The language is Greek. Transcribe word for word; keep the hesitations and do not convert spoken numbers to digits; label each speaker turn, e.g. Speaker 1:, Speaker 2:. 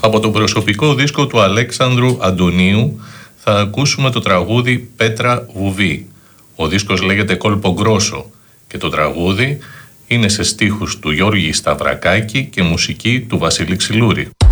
Speaker 1: Από τον προσωπικό δίσκο του Αλέξανδρου Αντωνίου θα ακούσουμε το τραγούδι «Πέτρα Βουβή». Ο δίσκος λέγεται «Κόλπο Γκρόσο» και το τραγούδι είναι σε στίχους του Γιώργη Σταυρακάκη και μουσική του Βασίλη Ξυλούρη.